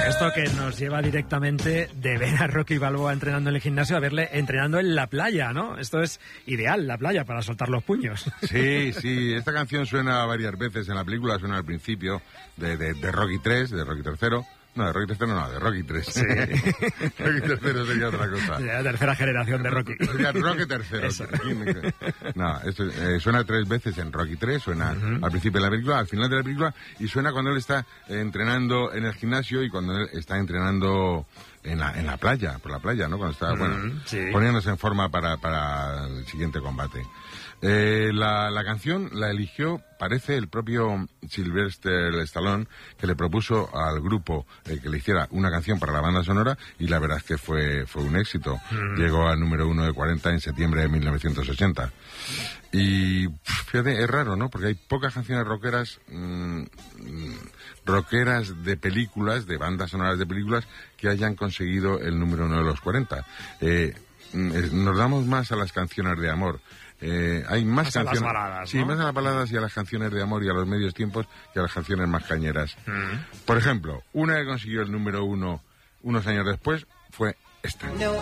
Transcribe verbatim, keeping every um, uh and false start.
Esto que nos lleva directamente de ver a Rocky Balboa entrenando en el gimnasio a verle entrenando en la playa, ¿no? Esto es ideal, la playa, para soltar los puños. Sí, sí, esta canción suena varias veces en la película, suena al principio de, de, de Rocky tres, de Rocky tercero. No, de Rocky tercero no, de Rocky tres. Sí. Rocky tercero sería otra cosa. La tercera generación de Rocky. Sería Rocky tercero. Eso. No, esto, eh, suena tres veces en Rocky tres, suena uh-huh. al principio de la película, al final de la película, y suena cuando él está eh, entrenando en el gimnasio y cuando él está entrenando en la, en la playa, por la playa, ¿no? Cuando está, uh-huh. bueno, sí. poniéndose en forma para, para el siguiente combate. Eh, la, la canción la eligió, parece, el propio Sylvester Stallone, que le propuso al grupo eh, que le hiciera una canción para la banda sonora, y la verdad es que fue, fue un éxito. Mm. Llegó al número uno de cuarenta en septiembre de mil novecientos ochenta. Y fíjate, es raro, ¿no? Porque hay pocas canciones rockeras, mmm, rockeras de películas, de bandas sonoras de películas, que hayan conseguido el número uno de los cuarenta. Eh, nos damos más a las canciones de amor. Eh, hay más, más canciones, a las baladas, sí, ¿no? más a las baladas y a las canciones de amor y a los medios tiempos que a las canciones más cañeras. Mm. Por ejemplo, una que consiguió el número uno unos años después fue esta. No.